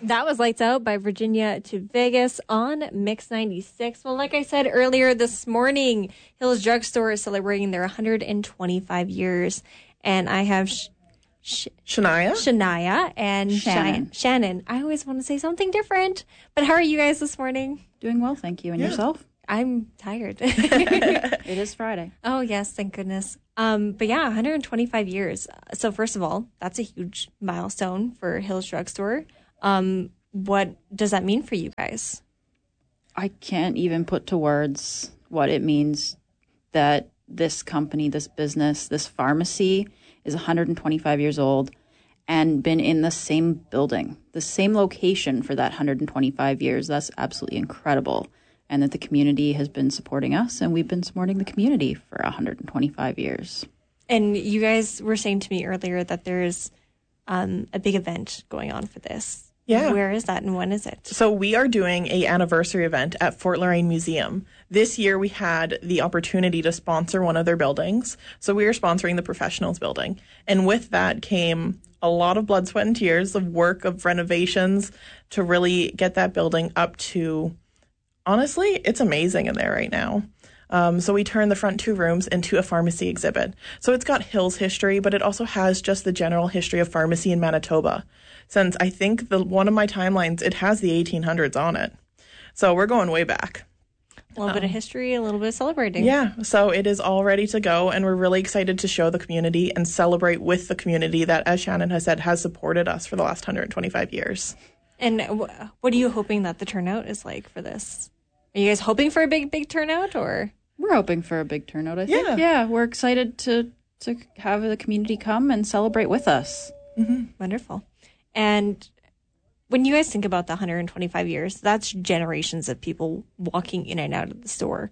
That was Lights Out by Virginia to Vegas on Mix 96. Well, like I said earlier this morning, Hills Drugstore is celebrating their 125 years. And I have Shania and Shannon. I always want to say something different. But how are you guys this morning? Doing well, thank you. And yourself? I'm tired. It is Friday. Oh, yes, thank goodness. But yeah, 125 years. So first of all, that's a huge milestone for Hills Drugstore. What does that mean for you guys? I can't even put to words what it means that this company, this business, this pharmacy is 125 years old and been in the same building, the same location for that 125 years. That's absolutely incredible. And that the community has been supporting us, and we've been supporting the community for 125 years. And you guys were saying to me earlier that there's a big event going on for this. Yeah. Where is that and when is it? So we are doing an anniversary event at Fort Loraine Museum. This year we had the opportunity to sponsor one of their buildings. So we are sponsoring the Professionals building. And with that came a lot of blood, sweat, and tears of work, of renovations to really get that building up to, honestly, it's amazing in there right now. So we turned the front two rooms into a pharmacy exhibit. So it's got Hills history, but it also has just the general history of pharmacy in Manitoba. Since I think one of my timelines, it has the 1800s on it. So we're going way back. A little bit of history, a little bit of celebrating. Yeah, so it is all ready to go, and we're really excited to show the community and celebrate with the community that, as Shannon has said, has supported us for the last 125 years. And what are you hoping that the turnout is like for this? Are you guys hoping for a big turnout, or? We're hoping for a big turnout, I think. Yeah, we're excited to have the community come and celebrate with us. Mm-hmm. Wonderful. And when you guys think about the 125 years, that's generations of people walking in and out of the store.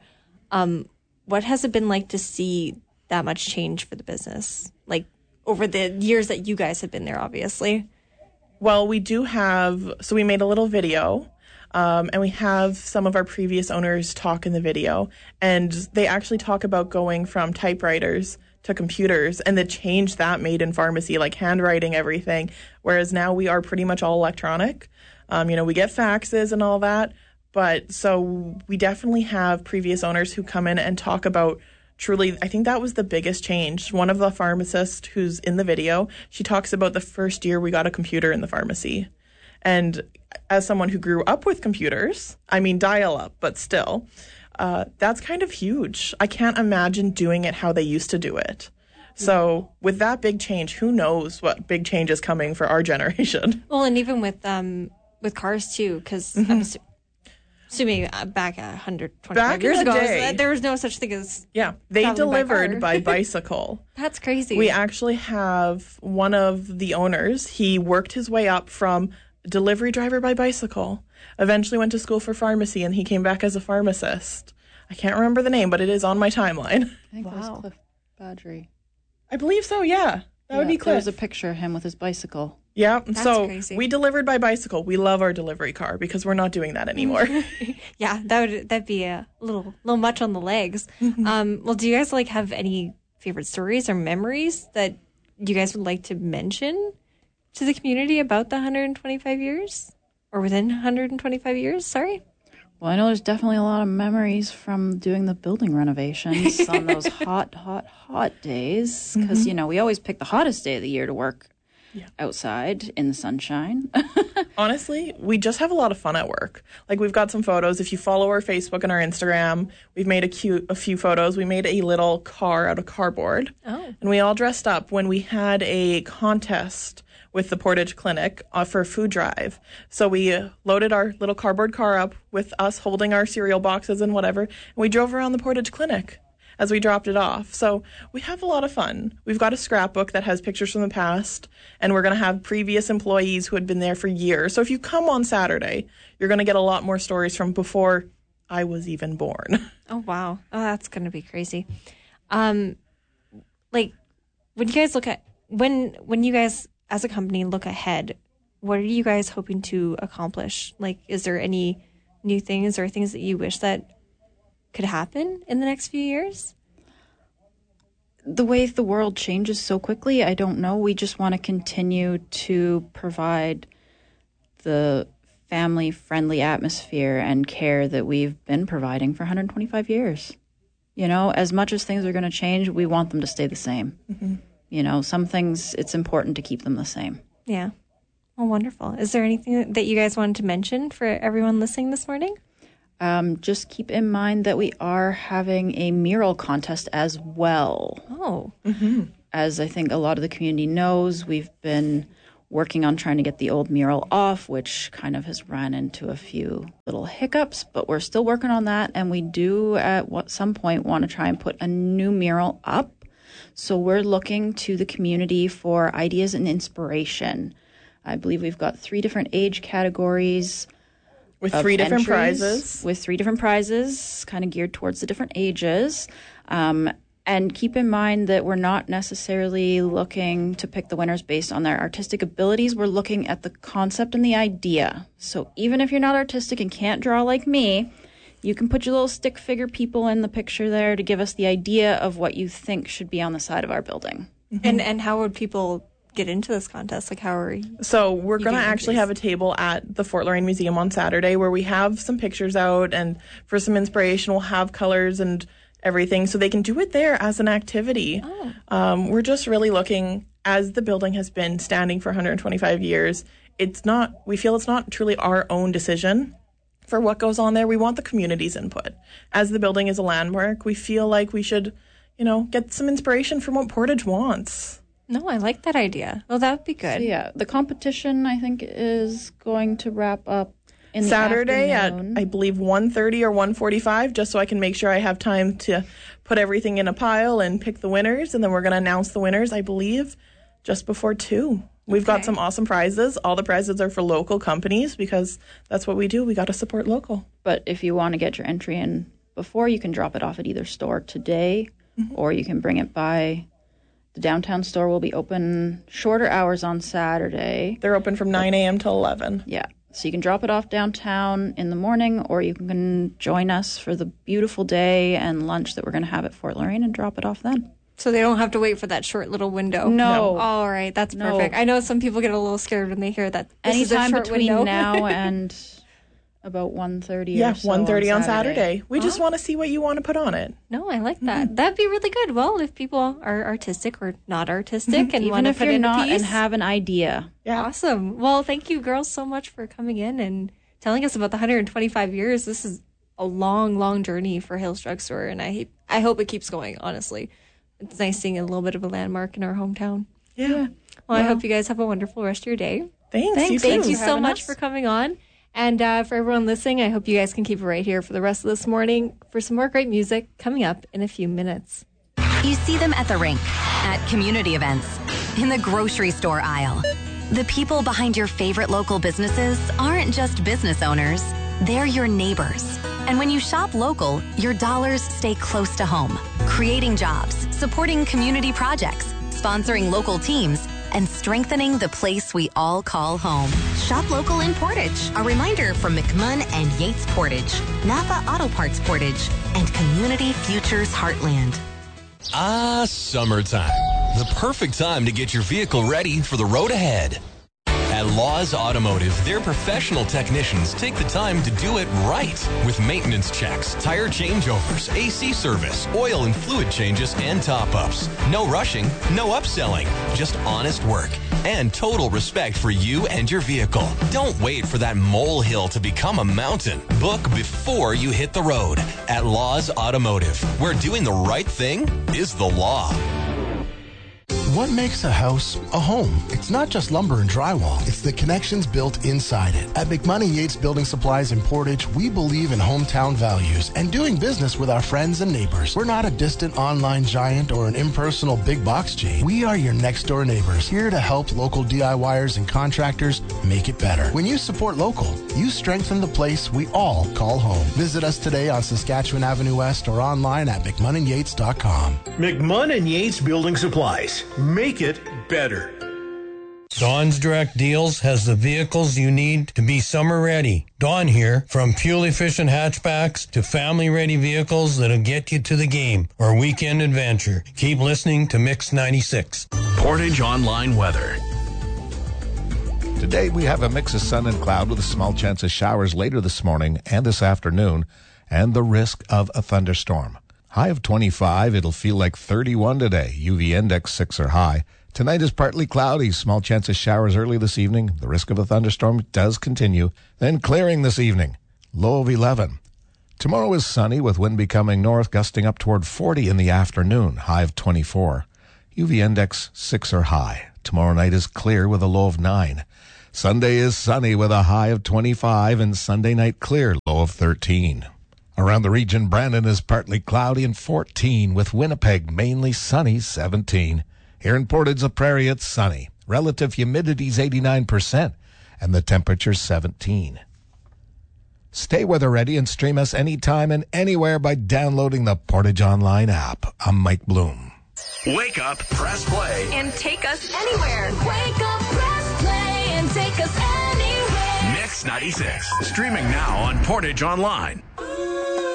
What has it been like to see that much change for the business? Like over the years that you guys have been there, obviously. Well, we do have, so we made a little video. And we have some of our previous owners talk in the video, and they actually talk about going from typewriters to computers and the change that made in pharmacy, like handwriting everything, whereas now we are pretty much all electronic. We get faxes and all that, but so we definitely have previous owners who come in and talk about truly, I think that was the biggest change. One of the pharmacists who's in the video, she talks about the first year we got a computer in the pharmacy. And as someone who grew up with computers, I mean dial-up, but still, that's kind of huge. I can't imagine doing it how they used to do it. So with that big change, who knows what big change is coming for our generation? Well, and even with cars too, because I'm assuming back 125 years ago, there was no such thing as they delivered by bicycle. That's crazy. We actually have one of the owners. He worked his way up from delivery driver by bicycle, eventually went to school for pharmacy, and he came back as a pharmacist. I can't remember the name, but it is on my timeline. I think it was Cliff Badgery. I believe so, yeah. That would be Cliff. There's a picture of him with his bicycle. Yeah, that's so crazy. We delivered by bicycle. We love our delivery car because we're not doing that anymore. Yeah, that'd be a little much on the legs. Well, do you guys have any favorite stories or memories that you guys would like to mention to the community about the 125 years? Or within 125 years, sorry? Well, I know there's definitely a lot of memories from doing the building renovations on those hot days. Because, we always pick the hottest day of the year to work outside in the sunshine. Honestly, we just have a lot of fun at work. We've got some photos. If you follow our Facebook and our Instagram, we've made a few photos. We made a little car out of cardboard. Oh. And we all dressed up when we had a contest with the Portage Clinic for a food drive. So we loaded our little cardboard car up with us holding our cereal boxes and whatever, and we drove around the Portage Clinic as we dropped it off. So we have a lot of fun. We've got a scrapbook that has pictures from the past, and we're going to have previous employees who had been there for years. So if you come on Saturday, you're going to get a lot more stories from before I was even born. Oh, wow. Oh, that's going to be crazy. When you guys look at, when you guys as a company look ahead, what are you guys hoping to accomplish? Is there any new things or things that you wish that could happen in the next few years? The way the world changes so quickly, I don't know. We just want to continue to provide the family-friendly atmosphere and care that we've been providing for 125 years. You know, as much as things are going to change, we want them to stay the same. Mm-hmm. You know, some things, it's important to keep them the same. Yeah. Oh, wonderful. Is there anything that you guys wanted to mention for everyone listening this morning? Just keep in mind that we are having a mural contest as well. Oh. Mm-hmm. As I think a lot of the community knows, we've been working on trying to get the old mural off, which kind of has run into a few little hiccups, but we're still working on that. And we do at some point want to try and put a new mural up. So we're looking to the community for ideas and inspiration. I believe we've got 3 different age categories. With 3 different prizes. With 3 different prizes, kind of geared towards the different ages. And keep in mind that we're not necessarily looking to pick the winners based on their artistic abilities. We're looking at the concept and the idea. So even if you're not artistic and can't draw like me, you can put your little stick figure people in the picture there to give us the idea of what you think should be on the side of our building. Mm-hmm. And how would people get into this contest? Like, how are you? So we're going to actually have a table at the Fort Loraine Museum on Saturday where we have some pictures out, and for some inspiration, we'll have colors and everything, so they can do it there as an activity. Oh. We're just really looking, as the building has been standing for 125 years, we feel it's not truly our own decision for what goes on there. We want the community's input. As the building is a landmark, we feel like we should, get some inspiration from what Portage wants. No, I like that idea. Well, that would be good. So yeah, the competition, I think, is going to wrap up in the Saturday afternoon. At, I believe, 1:30 or 1:45, just so I can make sure I have time to put everything in a pile and pick the winners. And then we're going to announce the winners, I believe, just before 2. We've got some awesome prizes. All the prizes are for local companies because that's what we do. We got to support local. But if you want to get your entry in before, you can drop it off at either store today, or you can bring it by. The downtown store will be open shorter hours on Saturday. They're open from 9 a.m. to 11. Yeah. So you can drop it off downtown in the morning, or you can join us for the beautiful day and lunch that we're going to have at Fort Loraine and drop it off then. So they don't have to wait for that short little window? No. All right. That's perfect. I know some people get a little scared when they hear that this Anytime is a short between window. now and about 1:30 Yeah, or so 1:30 on Saturday. We just want to see what you want to put on it. No, I like that. That'd be really good. Well, if people are artistic or not artistic and even want to if put you're in not a piece. and have an idea. Yeah. Awesome. Well, thank you girls so much for coming in and telling us about the 125 years. This is a long, long journey for Hales Drugstore, and I hope it keeps going, honestly. It's nice seeing a little bit of a landmark in our hometown. Yeah. Well, I hope you guys have a wonderful rest of your day. Thanks. You Thank too. you so much for coming on. And for everyone listening, I hope you guys can keep it right here for the rest of this morning for some more great music coming up in a few minutes. You see them at the rink, at community events, in the grocery store aisle. The people behind your favorite local businesses aren't just business owners, they're your neighbors. And when you shop local, your dollars stay close to home, creating jobs, supporting community projects, sponsoring local teams, and strengthening the place we all call home. Shop local in Portage. A reminder from McMunn and Yates Portage, Napa Auto Parts Portage, and Community Futures Heartland. Summertime. The perfect time to get your vehicle ready for the road ahead. At Laws Automotive, their professional technicians take the time to do it right with maintenance checks, tire changeovers, AC service, oil and fluid changes, and top-ups. No rushing, no upselling, just honest work and total respect for you and your vehicle. Don't wait for that molehill to become a mountain. Book before you hit the road at Laws Automotive, where doing the right thing is the law. What makes a house a home? It's not just lumber and drywall. It's the connections built inside it. At McMunn & Yates Building Supplies in Portage, we believe in hometown values and doing business with our friends and neighbors. We're not a distant online giant or an impersonal big box chain. We are your next door neighbors, here to help local DIYers and contractors make it better. When you support local, you strengthen the place we all call home. Visit us today on Saskatchewan Avenue West or online at McMunnandYates.com. McMunn & Yates Building Supplies. Make it better. Dawn's Direct Deals has the vehicles you need to be summer ready. Dawn here, from fuel-efficient hatchbacks to family-ready vehicles that'll get you to the game or weekend adventure. Keep listening to Mix 96. Portage Online Weather. Today we have a mix of sun and cloud with a small chance of showers later this morning and this afternoon, and the risk of a thunderstorm. High of 25, it'll feel like 31 today. UV index 6 or high. Tonight is partly cloudy, small chance of showers early this evening. The risk of a thunderstorm does continue. Then clearing this evening, low of 11. Tomorrow is sunny with wind becoming north, gusting up toward 40 in the afternoon, high of 24. UV index 6 or high. Tomorrow night is clear with a low of 9. Sunday is sunny with a high of 25 and Sunday night clear, low of 13. Around the region, Brandon is partly cloudy and 14 with Winnipeg mainly sunny, 17. Here in Portage la Prairie, it's sunny. Relative humidity is 89% and the temperature 17. Stay weather ready and stream us anytime and anywhere by downloading the Portage Online app. I'm Mike Bloom. Wake up, press play. And take us anywhere. Wake up, press play, and take us anywhere. Mix 96. Streaming now on Portage Online.